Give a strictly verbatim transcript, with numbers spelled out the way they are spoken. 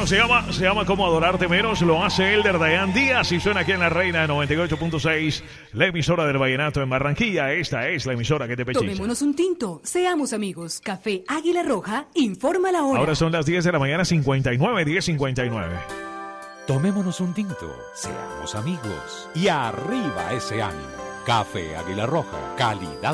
Bueno, se llama, se llama Cómo Adorarte Menos, lo hace Elder Dayan Díaz y suena aquí en la Reina de noventa y ocho punto seis, la emisora del vallenato en Barranquilla. Esta es la emisora que te pechicha. Tomémonos un tinto, seamos amigos. Café Águila Roja, informa la hora. Ahora son las diez de la mañana, cincuenta y nueve, diez cincuenta y nueve. Tomémonos un tinto, seamos amigos y arriba ese ánimo. Café Águila Roja, calidad